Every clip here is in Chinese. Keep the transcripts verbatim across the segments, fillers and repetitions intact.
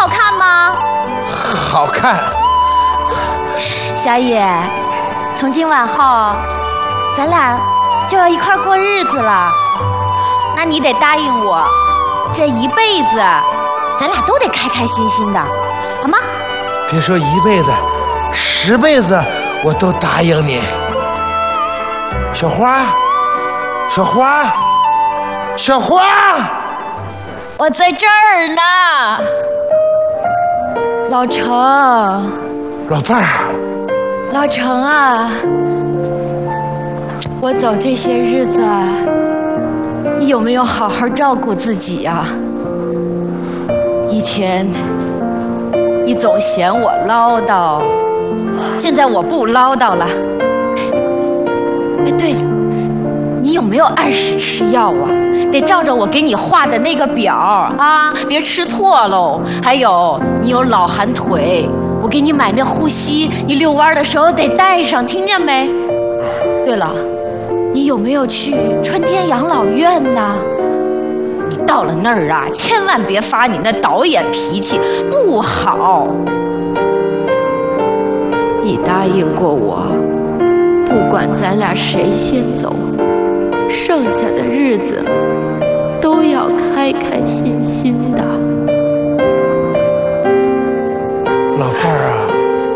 好看吗？ 好看。 小野，从今往后，咱俩就要一块过日子了。那你得答应我，这一辈子，咱俩都得开开心心的，好吗？ 别说一辈子，十辈子我都答应你。小花，小花，小花， 我在这儿呢。老程， 老伴儿， 老程啊，我走这些日子，你有没有好好照顾自己啊？以前你总嫌我唠叨，现在我不唠叨了。哎，对了，你有没有按时吃药啊？得照着我给你画的那个表啊，别吃错喽。还有，你有老寒腿，我给你买那护膝，你遛弯的时候得带上，听见没？对了，你有没有去春天养老院呢？你到了那儿啊，千万别发你那导演脾气，不好。你答应过我，不管咱俩谁先走，剩下的日子都要开开心心的。 老伴儿啊，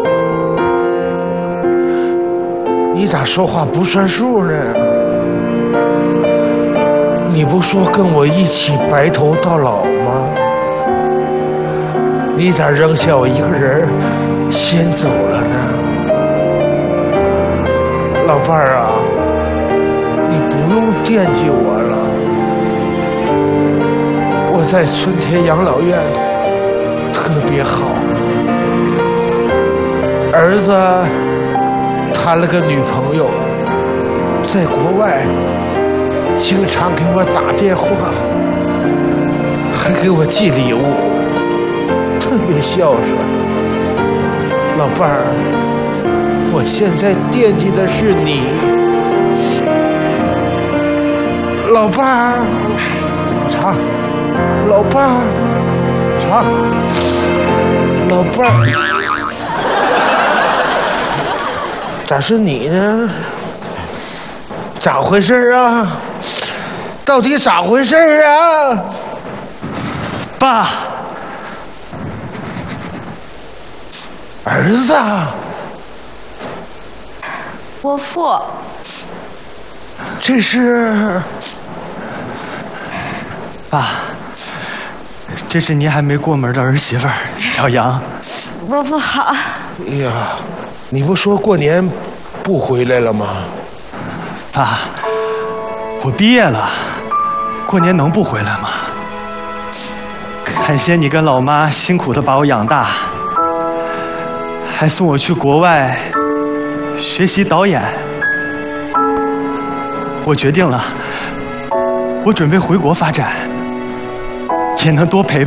你咋说话不算数呢？你不说跟我一起白头到老吗？你咋扔下我一个人先走了呢？老伴儿啊，你不用惦记我了。我在春天养老院特别好，儿子谈了个女朋友，在国外经常给我打电话，还给我寄礼物，特别孝顺。老伴儿，我现在惦记的是你。老伴儿，唱，老伴儿，唱，老伴儿，咋是你呢？咋回事啊？到底咋回事啊？ 爸， 儿子， 伯父， 这是爸，这是您还没过门的儿媳妇儿小杨。 伯父好。 哎呀，你不说过年不回来了吗？ 爸，我毕业了，过年能不回来吗？感谢你跟老妈辛苦的把我养大，还送我去国外学习导演。我决定了，我准备回国发展，也能多陪